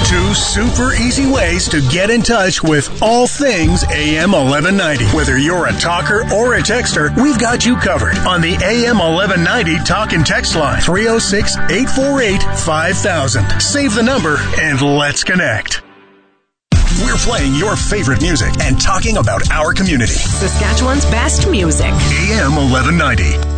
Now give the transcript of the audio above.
Two super easy ways to get in touch with all things AM 1190. Whether you're a talker or a texter, we've got you covered on the AM 1190 talk and text line 306-848-5000. Save the number and let's connect. We're playing your favorite music and talking about our community. Saskatchewan's best music. AM 1190.